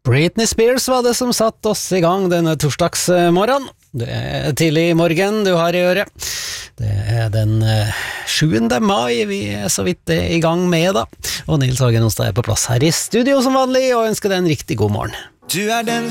Britney Spears var det som satt oss i gang denne torsdagsmorgen. Det er tidlig morgen du har i øret. Det er den 7. mai vi er så vidt i gang med da. Og Nils Hagen Onsdag er på plass her i studio som vanlig og ønsker deg en riktig god morgen. Du er den